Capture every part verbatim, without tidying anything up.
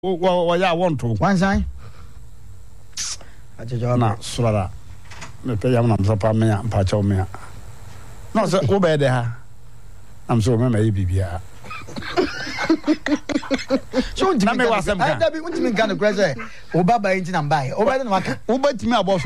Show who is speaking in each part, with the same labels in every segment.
Speaker 1: Wa ya want to.
Speaker 2: One sign.
Speaker 1: Na surara. Me pay am na msapa me pa cha me. No so wo be de ha. Am so me me bibia.
Speaker 2: So
Speaker 1: na me wasem
Speaker 2: ka. Da bi untimi kan no say. Wo baba yin na mbae. Wo be na maka.
Speaker 1: Wo batimi aboso.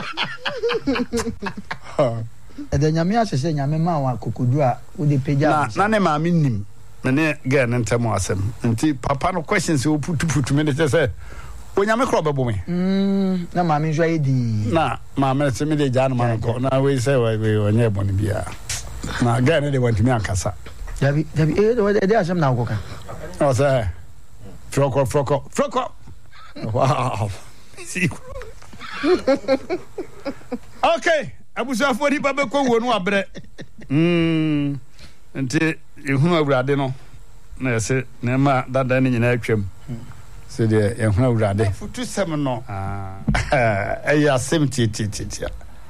Speaker 2: E de nyame asese nyame ma wa kokodu a wo de peja.
Speaker 1: Na na ne ma me nim. Me ne girl ntem asem. Nti papa no questions wo putu putu me de say. Onyame kro bebo me.
Speaker 2: Mm, na ma me nso ayedi.
Speaker 1: Na ma me se me de janu man ko. Na we say we onye boni bia. Na girl ne de want me akasa.
Speaker 2: Dabi dabi eh de de asem na ko kan.
Speaker 1: O say. Froko froko froko. Wow. Okay, abusa fori ba be ko wonu abre. Mm. Nti ehunu awurade no. Na yese na ma dada ne nyina atwam. Se de ehunu awurade. Futu sem no. Ah. Eh ya sem ti ti ti ti.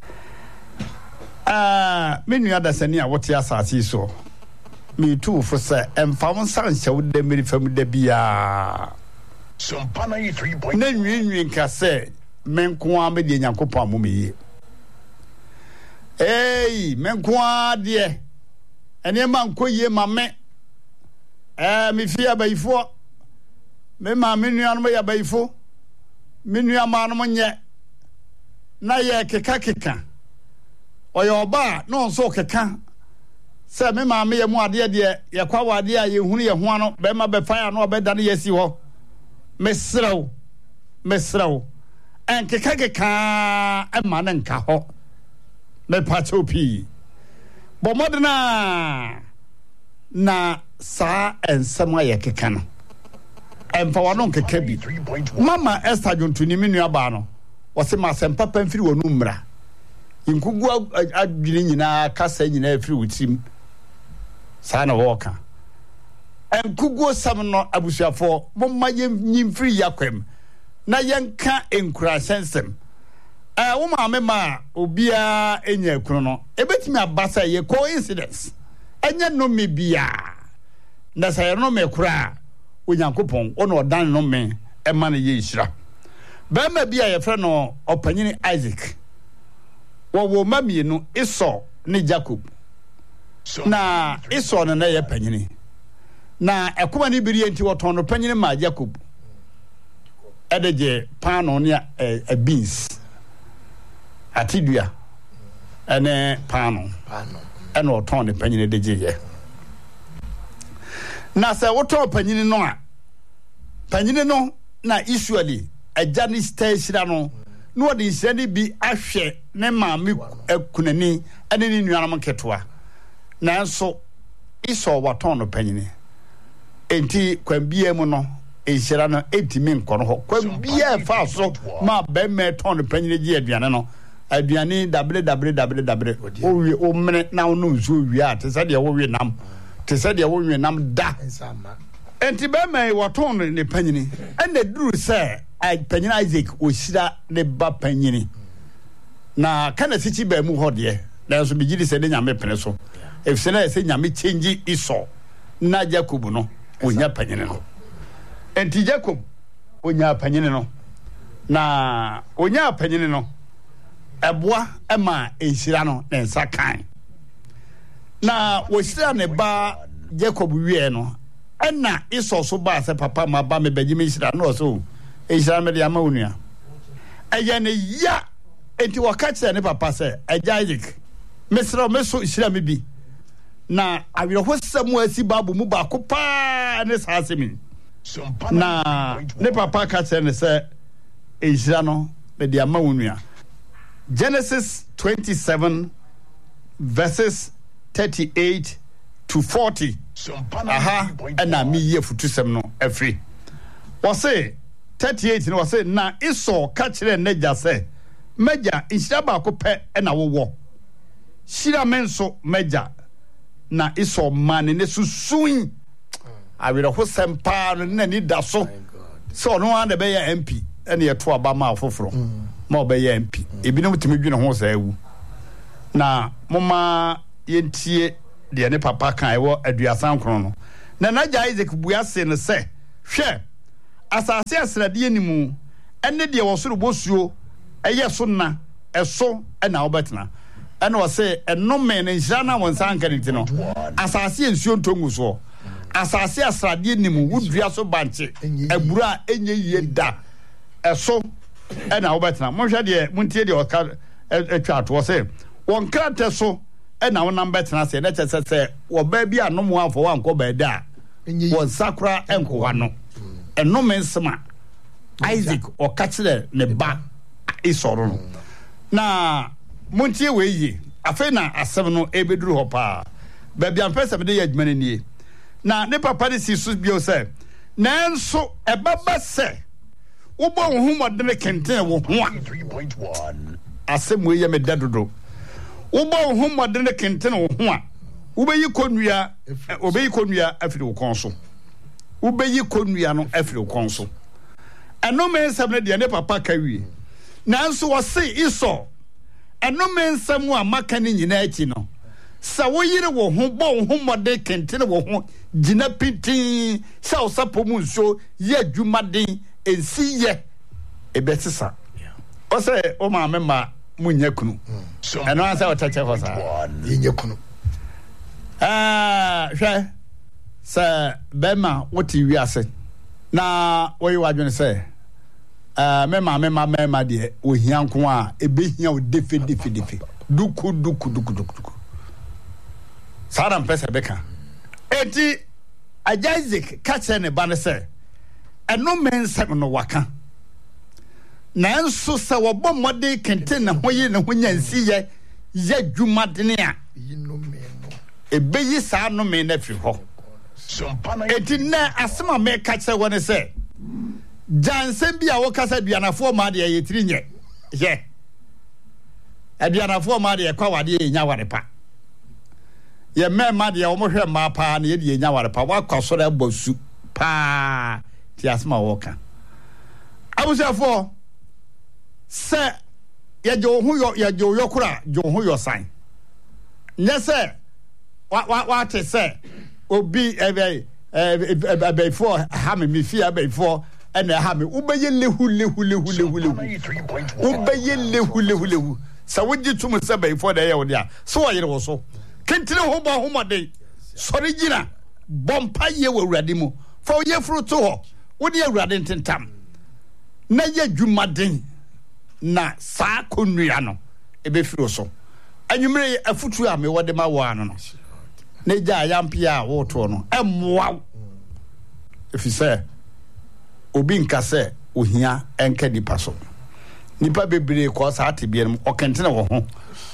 Speaker 1: Ah, menu ada sani a wote asase so. Me tu fo se emfa won san hyew de meri fam de bia.
Speaker 3: Sompa ninety-three point
Speaker 1: Na nwenwen nka se menko a me de nyankopon amomeye. Hey, menko a de ene ma nko ye ma me. Eh me fi abayifo. Me ma me nua no ya abayifo. Me nua ma no nye. Na ye keka keka. Oya oba no so keka. Se me ma me ye mu ade de ye kwa wade a ye hunu ye ho ano be ma be fan ano be dane ye si ho. Mesraw mesraw en keka keka e ma na nka ho. Me pachopi. Bo modena na sa ensema ye keka no. Emfa wano keka bi. Mama Esther Jontuni me nua ba no. Wo se ma sempa pamfiri wonu mra. Inkugu adwini nyina kasa nyina afiri wutim. Sana woka. Enkugu sam no abusuafo momma yimfiri yakwem. Na yenka enkura sensem. Eh wo ma me ma obia enya kunu no. Ebetimi abasa ye coincidence. Enya no me bia. Na say no me kura onyankopon ono odan no me e ma na ye hira. Ba ma bia ye fre no opanyini Isaac. Wo wo mamienu Esau ne Jacob. Na Esau na na ye panyini. Na ekoma ni biri enti woton no panyini ma Jacob. Edeje pano ne a beans. Atidua. Ene pano.
Speaker 2: Pano.
Speaker 1: Ene woton ne panyini deje ye. Na se woton panyini no a. Panyini no na usually agya ni station no. No de send bi ahwe ne maami akunani ene ni nuanam ketwa nanso iso waton no panyini enti kwambie mu no ehira no etimi nko no ho kwambie fa so ma be me ton no panyini gi aduane no aduane w w w o wi o mene na no nzu wi a te se de wo wi nam te se de wo wi nam da enti be me waton ne panyini ene duru se ai panyini Isaac osira ne ba panyini na kana sichi ba mu hode na so bigidi se de nyame pene so efse na se nyame change Esau na Jacob no onya panyini no enti Jacob onya panyini no na onya panyini no eboa ema ensira no na nsa kan na osira ne ba Jacob wie no ena Esau so ba se papa ma ba me baji me sira no so Isha me dia ma onua. Aya ne ya enti wakache ne papa se agya Isaac. Mesra meso isira me bi. Na awiro hosam asi babu mu ba ko pa ne saasemi. Na ne papa kache ne se isira no me dia ma onua. Genesis twenty-seven verses thirty-eight to forty. Aha na mi ye futusem no afri. Wo say thirty-eight no say na Esau ka kire neja say meja nhira ba ko pe na wowo shira menso meja na Esau man ne susun awere ho sempa no na ni da so so no an de be ya M P ene ye to aba ma afoforo ma obe ya M P ebinom timi dwene ho sa ewu na moma yentie de ne papa kan ewo aduasan krono no na naja Isaac buase ne say hwe asase asrade ni mu ene de wo soro bosuo eye so na eso na obetena ene wo se enome ne njana won sanka nti no asase ensuo ntongu so asase asrade ni mu wudua so banche abura enye yie da eso na obetena mo hwe de muntie de oka atwa to se won krate so na won number tena se na chese se wo ba bi anomo afo wan ko ba da won sakura enko wa no enome nsema Isaac o kachire ne ba isoro no na montie we yi afa na asem no ebeduru ho pa ba bia mpesa bede ya adwuma nie na ne papa de si so bio se nanso ebaba se wo bo ho modene kenten wo ho a asem we ye me dadodo wo bo ho modene kenten wo ho a wo be yi konua obeyi konua afiri wo konso wo be yi konua no afiri wo konso eno me nsam ne de ne papa kawie nanso wo se iso eno me nsam a maka ne nyina achi no sa wo yire wo ho bo ho mode kentene wo ho gina pitin sa wo sapo mu nso ye adwumaden ensi ye ebetisa o se o ma me ma munya kunu eno ansa watache ho sa
Speaker 4: yenye kunu
Speaker 1: ah hwe sa bema woti wiase na woyi wadwene se eh mema mema mema de ohia nko a ebehia o defe defe defe duku duku duku duku sara mpesa beka eti Isaac kache ne ba ne se eno mensem no waka nanso sa wobo mode kente na hoye ne honya nsi ye ye dwumadene a
Speaker 4: yino me no
Speaker 1: ebeyi sa no me na fi ho eti na asema me kache woni se jansen bia wo kasa duanafo ma de ye tiri nye ye aduanafo ma de kwa wade ye nya warepa ye me ma de wo mo hwe ma pa na ye de nya warepa wa kwaso da bosu pa ti asema wo ka abusafo se ye jo hu yo ye jo yo kura jo hu yo san nye se wa wa wa te se obi ebe ebe for ha me mi fi ebe for ena ha me ubeye lehu lehu lehu lehu lehu ubeye lehu lehu lehu sa wogi tum se ebe for da ye wo dia so wo yire wo so kentire ho bo ho mode sori gina bompa ye wo awurade mu fa wo ye furu to ho wo de awurade ntentam na ye dwumaden na sa konua no ebe firi so anwumre afutu a me wo de ma wo ano no ne ja yampia wo to no emwa efise obi nkase ohia enka dipa so nipa bebre ko sa atebie no okentene wo ho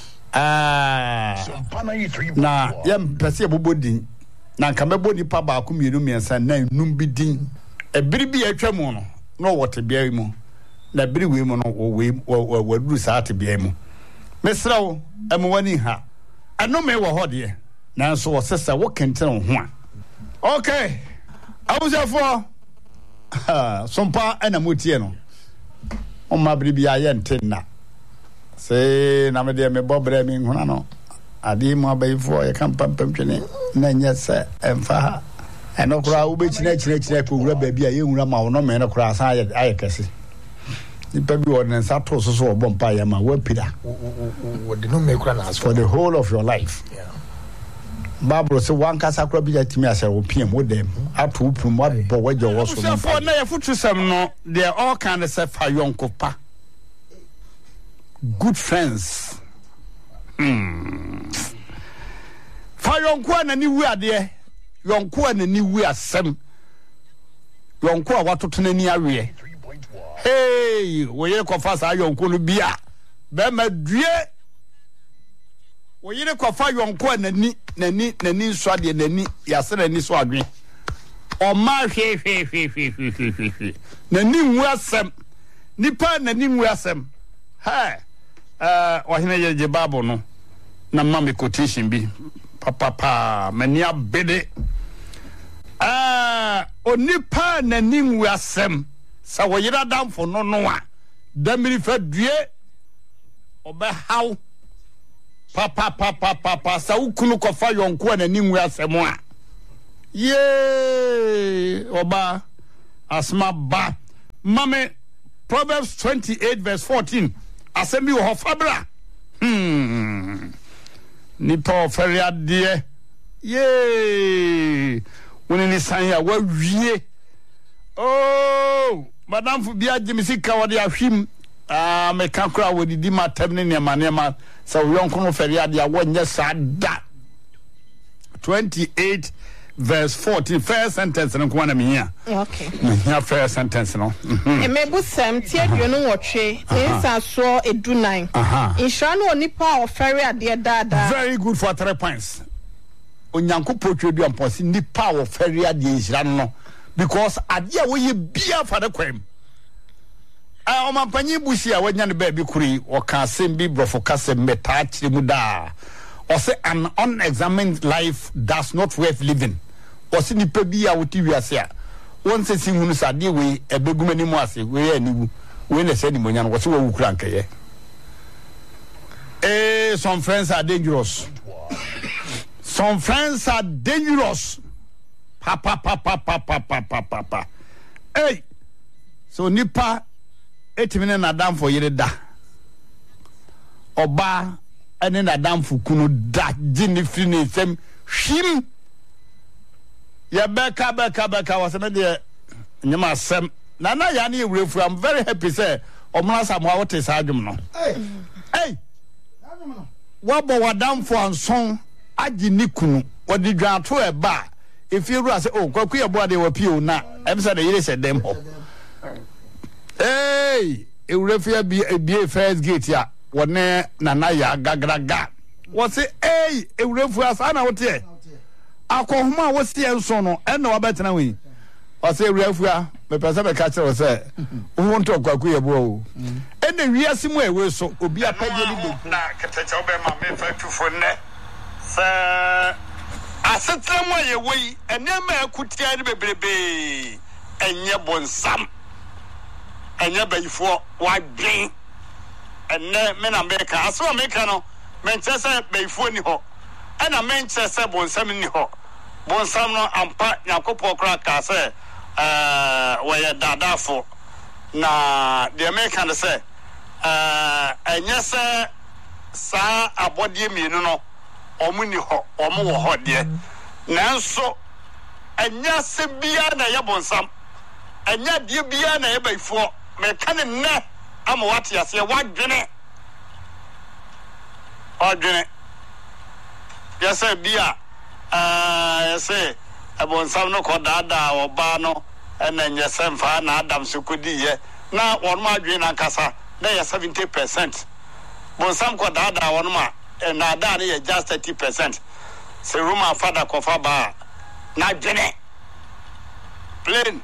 Speaker 1: ah na yam pese bobodin na nka mebo nipa ba ko mienu miensa na num bidin ebiri bi atwamu no no wotebie mu na biri we mu no wo we waduru sa atebie mu mesrawo emwani ha anome wo hode nanso wo sesa wo kentene ho a okay abusafo sompa ana mutie no o mabri bia ye ntenna se na me de me bobre mi huna no adi mo abayfo ye kan pampam twene na nya se emfa ha eno kura wo be china china china ko wura ba bia ye wura ma wo no me no kura san aye aye kese ni pa bi wo nensa to so so obom pa ye ma wa pida
Speaker 4: wo de no me kura na
Speaker 1: for the whole of your life.
Speaker 4: Yeah.
Speaker 1: Bible say one kasa kura bi atimi ase wo piem wo dem ato upum wa bo wajo wo so no for na ye futu sem no they all kind of say fa yonko pa good friends hmm fa yonko na ni wu ade yonko na ni wu asem yonko a watoto na ni awe hey wo ye ko fa sa yonko no bia be ma due wo yire ko fa yonko nani nani nani so ade nani yase nani so adwe o ma hwe hwe hwe hwe hwe nani nwu asem nipa nani nwu asem ha eh o hina ye je babo no na mama quotation bi papa pa mani abede ah o nipa nani nwu asem sa wo yira damfo no no a damiri fa due obe haw papa papa papa sa ukunu ko fa yonko na ni nwu asemo a ye oba asma ba mame Proverbs twenty-eight verse fourteen asemi wo fabra hmm nipa ofere ade ye woni ni san ya wa wie oh madam fu bia jimisika wode ahwim ah me kankura wodi di matem ne ne ma ne ma so yonko no fere ade a wonye sada twenty-eight verse fourteen first sentence no kwa na me here
Speaker 5: okay
Speaker 1: here first sentence no
Speaker 5: e me bu sam tie duonu wotwe insa so edu nine insha no onipa ofere ade dada
Speaker 1: very good for three points onyanko potwedu amposi nipa ofere ade insha no because ade a wo ye bia fa de kwam ah o mampanyi busi a wanya ne ba bi kuri o ka asem bi brofo kasem meta kire mu da or say an unexamined life does not worth living or say nipa bi a woti wiase a won se sin hunu sade we ebegumani mu ase we aniwu we na se ni monya no wo se wo wukura nkaye eh some friends are dangerous some friends are dangerous pa pa pa pa pa pa pa pa pa hey so nipa etimine na dam for yire da oba ene na damfu kunu da gini fini sem him ya beka beka beka wasana de nyama sem na na ya na ewrefu. I'm very happy say omna sam wa wote sa adwum no hey hey adwum no wabo wadamfo anson agini kunu wodi dwato e ba efiru ase oh kwaku ye boade wa pio na em say de yire se dem ho hey ewrefu ya bi bi first gate ya wone nana ya gagraga wose eh ewrefu asana wote akohuma wose enso no ena wabetena wi wose ewrefu a me pese be ka kire wose wo nto kwaku ye bo o ena wiase mu ewe so obi apagye ni bo na keteche obe ma me fa tufo ne sa asetra mu ye wei enema akutia ni bebrebe enye bonsam enye bayifo wadwen enne me na meka aso meka no menchese beifo ni ho ena menchese bonsam ni ho bonsam no ampa yakopo kra ka se eh we dadafo na de meka ne se eh enyese sa abodie mienu no omu ni ho omu wo ho de nanso enyase bia na ye bonsam enya de bia na ye beifo meka ne ne ama wati ase wadwene wadwene yesa bia ah yesa abonsam no ko dada oba no ena nyese mfa na adam sekodi ye na wonma adwene na kasa na ye seventy percent bonsam ko dada wonma na da na ye just thirty percent se ruma fada ko fa ba na adwene plain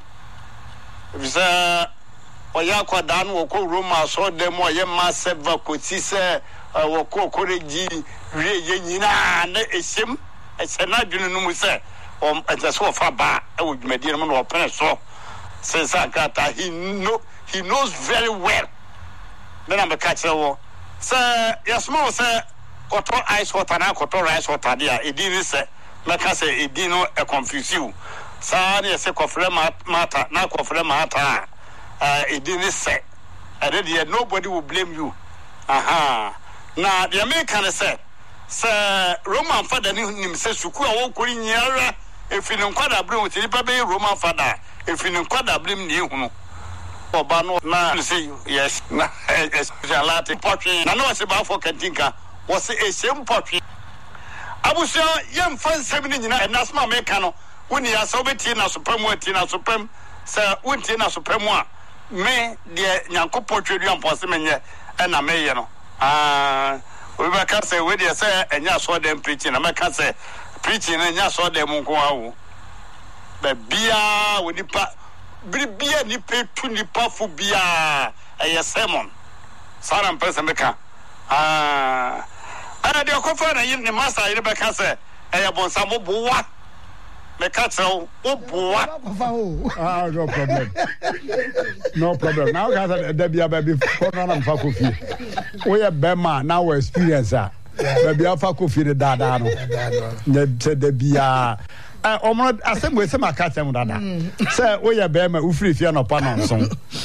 Speaker 1: visa oya kwa dan wo ko Roma so dem oye massive vacuity se wo ko koreji wie ye nyina na esim ese na dwunu no mu se o ese so fa ba e wo dwumadi no no open so se sakata he know he knows very well then am catch wo se yasmo se koto ice water na koto rice water dia edini se meka se edino e confuse you sa na se kofre mata na kofre mata uh it didn't say already nobody will blame you aha na the American said sir Roman father nim say suku a wo kori nyara efini nkwada blame ti pa be Roman father efini nkwada blame ni hunu oba no na say yes na speciality potwe na no se ba for kantinka was a same potwe abuso yem fan seven nyina enasma American no woni ya so beti na supreme weti na supreme sir wenti na supreme a me de nyankopɔ twedu ampɔse menye na meye no ah we be ka say we de say enya so dem preaching na me ka say preaching na enya so dem nko awo ba bia we nipa bia ni petu nipa fu bia eye sermon sara mpese me ka ah ana de kofa na yin ni master yin be ka say eye bonsa mo bowa me catch o boa
Speaker 6: ah no problem no problem now guys there be baby for na na fa kofi we ya bema now we experience ah baby afa kofi de dada no ne se de bia
Speaker 1: ɔmo asɛm wo sɛ maka kyɛm dada sɛ woyɛ bɛrima wofiri fie nɔpa nɔnso